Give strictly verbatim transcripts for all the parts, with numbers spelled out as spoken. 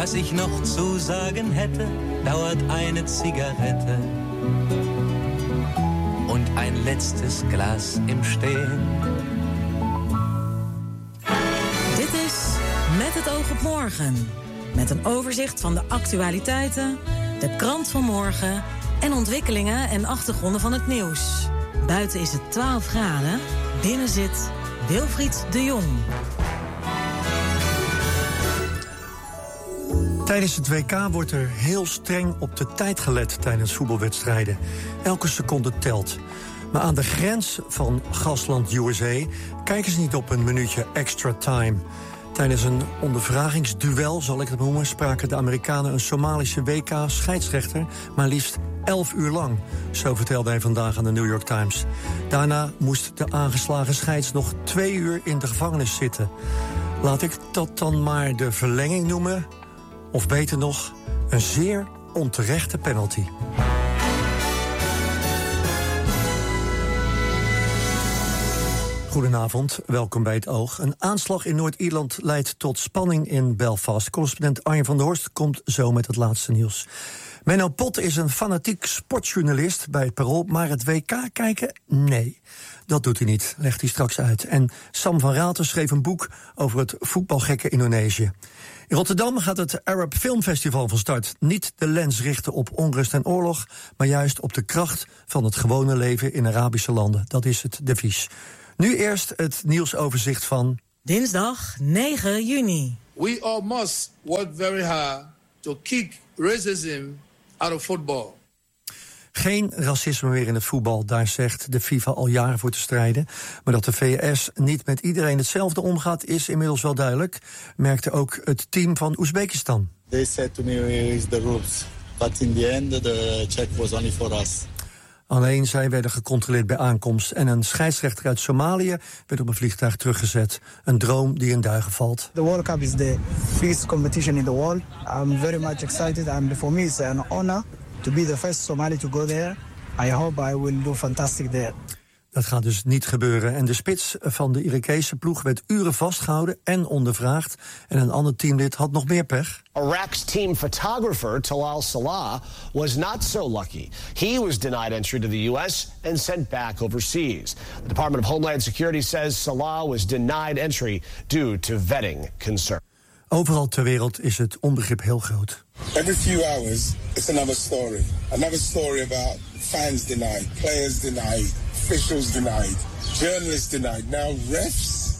Was ich noch zu sagen hätte, dauert eine Zigarette und ein letztes Glas im Stehen. Dit is Met het oog op morgen. Met een overzicht van de actualiteiten, de krant van morgen en ontwikkelingen en achtergronden van het nieuws. Buiten is het twaalf graden, binnen zit Wilfried de Jong. Tijdens het W K wordt er heel streng op de tijd gelet tijdens voetbalwedstrijden. Elke seconde telt. Maar aan de grens van gastland U S A kijken ze niet op een minuutje extra time. Tijdens een ondervragingsduel, zal ik het noemen, spraken de Amerikanen een Somalische W K-scheidsrechter maar liefst elf uur lang. Zo vertelde hij vandaag aan de New York Times. Daarna moest de aangeslagen scheids nog twee uur in de gevangenis zitten. Laat ik dat dan maar de verlenging noemen. Of beter nog, een zeer onterechte penalty. Goedenavond, welkom bij Het Oog. Een aanslag in Noord-Ierland leidt tot spanning in Belfast. Correspondent Arjen van der Horst komt zo met het laatste nieuws. Menno Pot is een fanatiek sportjournalist bij het Parool, maar het W K kijken? Nee, dat doet hij niet, legt hij straks uit. En Sam van Raalte schreef een boek over het voetbalgekke Indonesië. In Rotterdam gaat het Arab Film Festival van start. Niet de lens richten op onrust en oorlog, maar juist op de kracht van het gewone leven in Arabische landen. Dat is het devies. Nu eerst het nieuwsoverzicht van dinsdag negen juni. We all must work very hard to kick racism out of football. Geen racisme meer in het voetbal, daar zegt de FIFA al jaren voor te strijden. Maar dat de V S niet met iedereen hetzelfde omgaat, is inmiddels wel duidelijk, merkte ook het team van Oezbekistan. They said to me, is the rules. But in the end, the check was only for us. Alleen zij werden gecontroleerd bij aankomst en een scheidsrechter uit Somalië werd op een vliegtuig teruggezet. Een droom die in duigen valt. The World Cup is the biggest competition in the world. I'm very much excited and for me it's an honor to be the first Somali to go there. I hope I will do fantastic there. Dat gaat dus niet gebeuren. En de spits van de Irakese ploeg werd uren vastgehouden en ondervraagd. En een ander teamlid had nog meer pech. Iraq's team photographer Talal Salah was not so lucky. He was denied entry to the U S and sent back overseas. The Department of Homeland Security says Salah was denied entry due to vetting concerns. Overal ter wereld is het onbegrip heel groot. Every few hours, it's another story. Another story about fans denied, players denied, officials denied, journalists denied, now refs.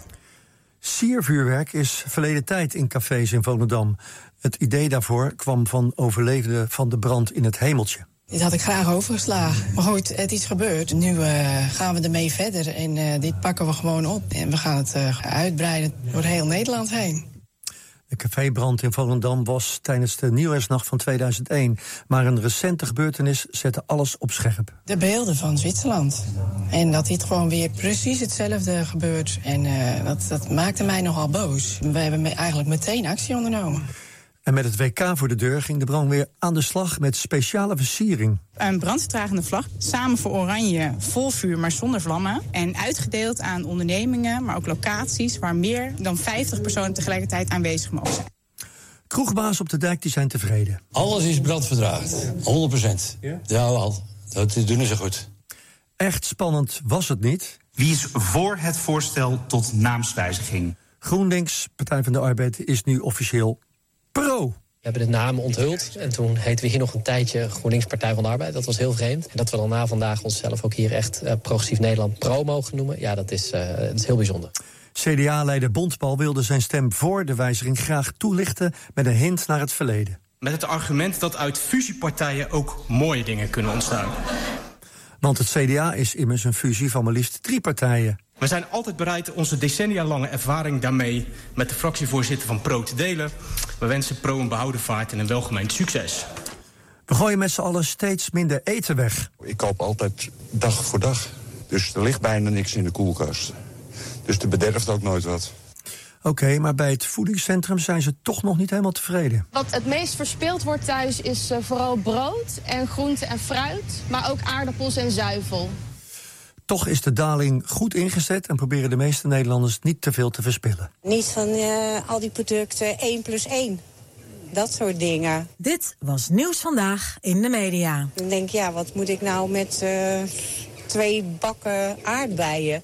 Siervuurwerk is verleden tijd in cafés in Volendam. Het idee daarvoor kwam van overlevenden van de brand in het Hemeltje. Dit had ik graag overgeslagen. Maar goed, het is gebeurd. Nu uh, gaan we ermee verder en uh, dit pakken we gewoon op. En we gaan het uh, uitbreiden door heel Nederland heen. De cafébrand in Volendam was tijdens de Nieuwjaarsnacht van tweeduizend één. Maar een recente gebeurtenis zette alles op scherp. De beelden van Zwitserland. En dat dit gewoon weer precies hetzelfde gebeurt. En uh, dat, dat maakte mij nogal boos. We hebben me eigenlijk meteen actie ondernomen. En met het W K voor de deur ging de brandweer aan de slag met speciale versiering. Een brandvertragende vlag, samen voor Oranje, vol vuur maar zonder vlammen. En uitgedeeld aan ondernemingen, maar ook locaties waar meer dan vijftig personen tegelijkertijd aanwezig mogen zijn. Kroegbaas op de dijk die zijn tevreden. Alles is brandvertraagd, honderd procent. Ja? Ja, wel. Dat doen ze goed. Echt spannend was het niet. Wie is voor het voorstel tot naamswijziging? GroenLinks, Partij van de Arbeid, is nu officieel pro. We hebben de namen onthuld en toen heten we hier nog een tijdje GroenLinks Partij van de Arbeid. Dat was heel vreemd. En dat we dan na vandaag onszelf ook hier echt uh, Progressief Nederland Pro mogen noemen, ja, dat is, uh, dat is heel bijzonder. C D A-leider Bontbal wilde zijn stem voor de wijziging graag toelichten met een hint naar het verleden. Met het argument dat uit fusiepartijen ook mooie dingen kunnen ontstaan. Want het C D A is immers een fusie van maar liefst drie partijen. We zijn altijd bereid onze decennia lange ervaring daarmee met de fractievoorzitter van Pro te delen. We wensen Pro een behouden vaart en een welgemeend succes. We gooien met z'n allen steeds minder eten weg. Ik koop altijd dag voor dag. Dus er ligt bijna niks in de koelkast. Dus er bederft ook nooit wat. Oké, okay, maar bij het voedingscentrum zijn ze toch nog niet helemaal tevreden. Wat het meest verspild wordt thuis is uh, vooral brood en groente en fruit, maar ook aardappels en zuivel. Toch is de daling goed ingezet en proberen de meeste Nederlanders niet te veel te verspillen. Niet van uh, al die producten één plus één. dat soort dingen. Dit was Nieuws Vandaag in de media. Dan denk ik, ja, wat moet ik nou met uh, twee bakken aardbeien?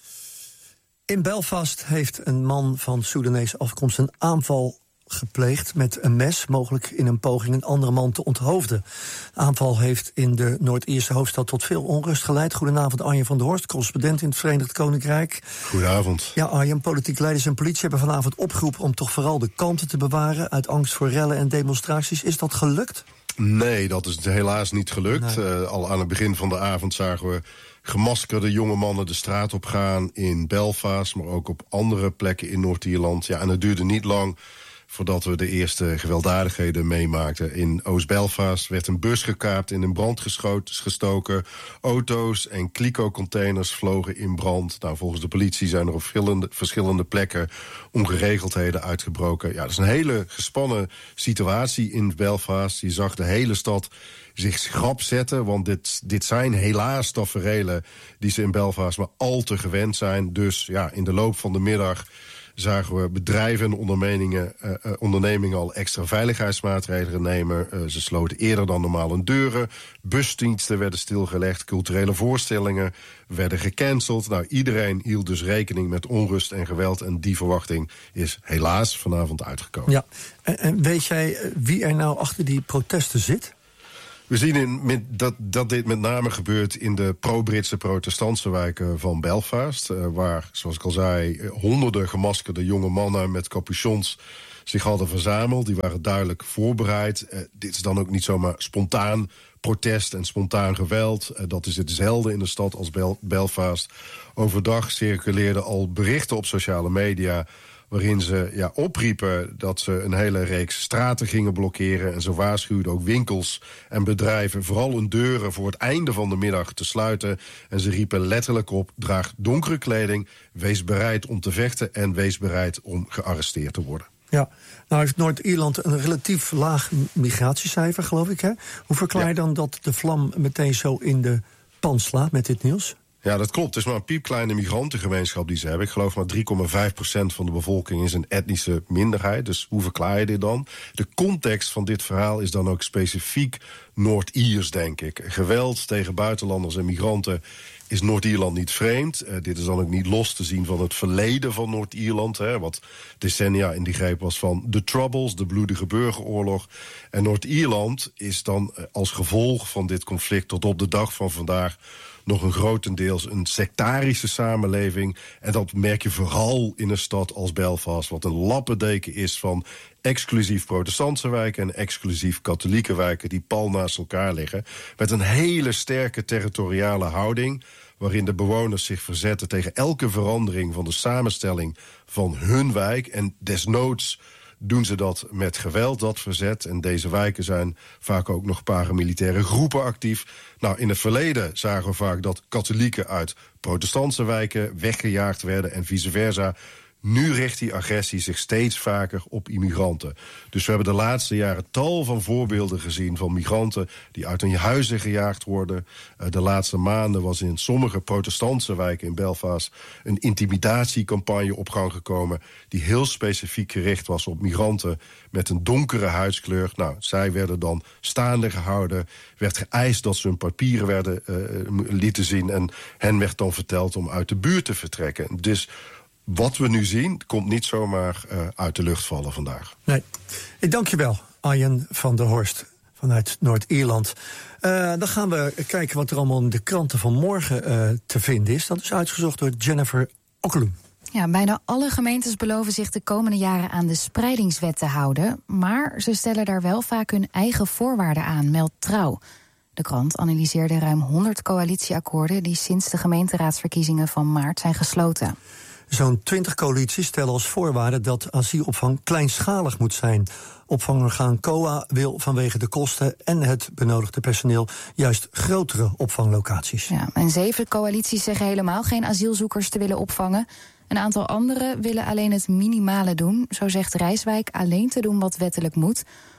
In Belfast heeft een man van Soedanese afkomst een aanval gepleegd met een mes, mogelijk in een poging een andere man te onthoofden. De aanval heeft in de Noord-Ierse hoofdstad tot veel onrust geleid. Goedenavond, Arjen van der Horst, correspondent in het Verenigd Koninkrijk. Goedenavond. Ja, Arjen, politiek leiders en politie hebben vanavond opgeroepen om toch vooral de kalmte te bewaren uit angst voor rellen en demonstraties. Is dat gelukt? Nee, dat is helaas niet gelukt. Nee. Uh, al aan het begin van de avond zagen we gemaskerde jonge mannen de straat op gaan in Belfast, maar ook op andere plekken in Noord-Ierland. Ja, en het duurde niet lang voordat we de eerste gewelddadigheden meemaakten. In Oost-Belfast werd een bus gekaapt, in een brand gestoken. Auto's en kliko-containers vlogen in brand. Nou, volgens de politie zijn er op verschillende, verschillende plekken ongeregeldheden uitgebroken. Ja, dat is een hele gespannen situatie in Belfast. Je zag de hele stad zich schrap zetten, want dit, dit zijn helaas taferelen die ze in Belfast maar al te gewend zijn. Dus ja, in de loop van de middag zagen we bedrijven en ondernemingen, uh, uh, ondernemingen al extra veiligheidsmaatregelen nemen. Uh, ze sloten eerder dan normaal hun deuren. Busdiensten werden stilgelegd. Culturele voorstellingen werden gecanceld. Nou, iedereen hield dus rekening met onrust en geweld. En die verwachting is helaas vanavond uitgekomen. Ja, en, en weet jij wie er nou achter die protesten zit? We zien in, met, dat, dat dit met name gebeurt in de pro-Britse protestantse wijken van Belfast. Uh, waar, zoals ik al zei, honderden gemaskerde jonge mannen met capuchons zich hadden verzameld. Die waren duidelijk voorbereid. Uh, dit is dan ook niet zomaar spontaan protest en spontaan geweld. Uh, dat is hetzelfde in een stad als Bel- Belfast. Overdag circuleerden al berichten op sociale media waarin ze ja, opriepen dat ze een hele reeks straten gingen blokkeren. En ze waarschuwden ook winkels en bedrijven vooral hun deuren voor het einde van de middag te sluiten. En ze riepen letterlijk op: draag donkere kleding, wees bereid om te vechten en wees bereid om gearresteerd te worden. Ja, nou heeft Noord-Ierland een relatief laag migratiecijfer, geloof ik, hè? Hoe verklaar je dan dat de vlam meteen zo in de pan slaat met dit nieuws? Ja, dat klopt. Het is maar een piepkleine migrantengemeenschap die ze hebben. Ik geloof maar drie komma vijf procent van de bevolking is een etnische minderheid. Dus hoe verklaar je dit dan? De context van dit verhaal is dan ook specifiek Noord-Iers, denk ik. Geweld tegen buitenlanders en migranten is Noord-Ierland niet vreemd. Uh, dit is dan ook niet los te zien van het verleden van Noord-Ierland, hè, wat decennia in die greep was van de Troubles, de bloedige burgeroorlog. En Noord-Ierland is dan uh, als gevolg van dit conflict tot op de dag van vandaag nog een grotendeels een sectarische samenleving. En dat merk je vooral in een stad als Belfast, wat een lappendeken is van exclusief protestantse wijken en exclusief katholieke wijken die pal naast elkaar liggen, met een hele sterke territoriale houding, waarin de bewoners zich verzetten tegen elke verandering van de samenstelling van hun wijk. En desnoods doen ze dat met geweld, dat verzet. En deze wijken zijn vaak ook nog paramilitaire groepen actief. Nou, in het verleden zagen we vaak dat katholieken uit protestantse wijken weggejaagd werden en vice versa. Nu richt die agressie zich steeds vaker op immigranten. Dus we hebben de laatste jaren tal van voorbeelden gezien van migranten die uit hun huizen gejaagd worden. De laatste maanden was in sommige protestantse wijken in Belfast een intimidatiecampagne op gang gekomen die heel specifiek gericht was op migranten met een donkere huidskleur. Nou, zij werden dan staande gehouden, werd geëist dat ze hun papieren werden uh, lieten zien en hen werd dan verteld om uit de buurt te vertrekken. Dus wat we nu zien, komt niet zomaar uh, uit de lucht vallen vandaag. Nee. Ik dank je wel, Arjen van der Horst vanuit Noord-Ierland. Uh, dan gaan we kijken wat er allemaal in de kranten van morgen uh, te vinden is. Dat is uitgezocht door Jennifer Okkeloen. Ja, bijna alle gemeentes beloven zich de komende jaren aan de spreidingswet te houden. Maar ze stellen daar wel vaak hun eigen voorwaarden aan, meldt Trouw. De krant analyseerde ruim honderd coalitieakkoorden die sinds de gemeenteraadsverkiezingen van maart zijn gesloten. Zo'n twintig coalities stellen als voorwaarde dat asielopvang kleinschalig moet zijn. Opvangorgaan C O A wil vanwege de kosten en het benodigde personeel juist grotere opvanglocaties. Ja, en zeven coalities zeggen helemaal geen asielzoekers te willen opvangen. Een aantal anderen willen alleen het minimale doen. Zo zegt Rijswijk alleen te doen wat wettelijk moet.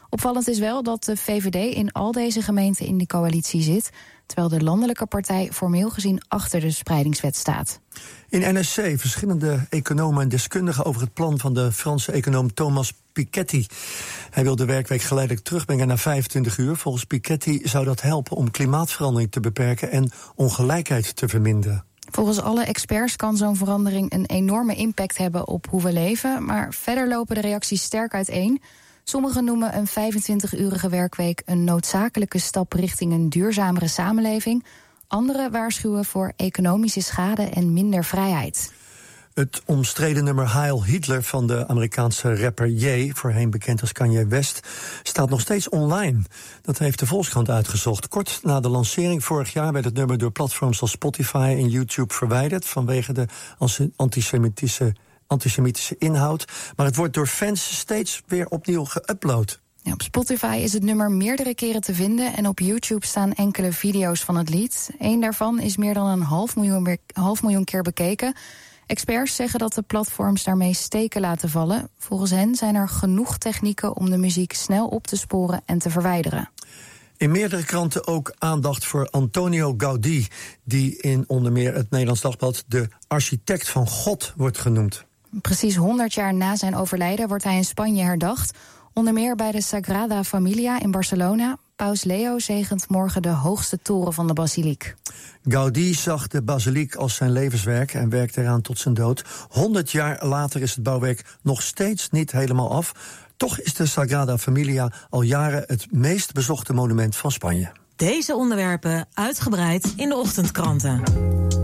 Opvallend is wel dat de V V D in al deze gemeenten in de coalitie zit, terwijl de landelijke partij formeel gezien achter de spreidingswet staat. In N S C verschillende economen en deskundigen over het plan van de Franse econoom Thomas Piketty. Hij wil de werkweek geleidelijk terugbrengen naar vijfentwintig uur. Volgens Piketty zou dat helpen om klimaatverandering te beperken en ongelijkheid te verminderen. Volgens alle experts kan zo'n verandering een enorme impact hebben op hoe we leven, maar verder lopen de reacties sterk uiteen. Sommigen noemen een vijfentwintig-urige werkweek een noodzakelijke stap richting een duurzamere samenleving. Anderen waarschuwen voor economische schade en minder vrijheid. Het omstreden nummer Heil Hitler van de Amerikaanse rapper Ye, voorheen bekend als Kanye West, staat nog steeds online. Dat heeft de Volkskrant uitgezocht. Kort na de lancering vorig jaar werd het nummer door platforms als Spotify en YouTube verwijderd vanwege de antisemitische, antisemitische inhoud. Maar het wordt door fans steeds weer opnieuw geüpload. Ja, op Spotify is het nummer meerdere keren te vinden en op YouTube staan enkele video's van het lied. Eén daarvan is meer dan een half miljoen, half miljoen keer bekeken. Experts zeggen dat de platforms daarmee steken laten vallen. Volgens hen zijn er genoeg technieken om de muziek snel op te sporen en te verwijderen. In meerdere kranten ook aandacht voor Antonio Gaudí, die in onder meer het Nederlands Dagblad de architect van God wordt genoemd. Precies honderd jaar na zijn overlijden wordt hij in Spanje herdacht. Onder meer bij de Sagrada Familia in Barcelona. Paus Leo zegent morgen de hoogste toren van de basiliek. Gaudí zag de basiliek als zijn levenswerk en werkte eraan tot zijn dood. Honderd jaar later is het bouwwerk nog steeds niet helemaal af. Toch is de Sagrada Familia al jaren het meest bezochte monument van Spanje. Deze onderwerpen uitgebreid in de ochtendkranten.